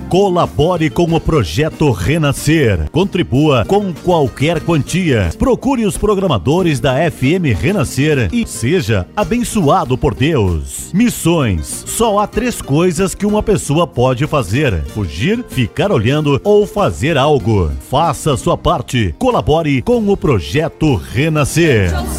Colabore com o projeto Renascer. Contribua com qualquer quantia. Procure os programadores da FM Renascer e seja abençoado por Deus. Missões. Só há 3 coisas que uma pessoa pode fazer: fugir, ficar olhando ou fazer algo. Faça a sua parte. Colabore com o projeto Renascer.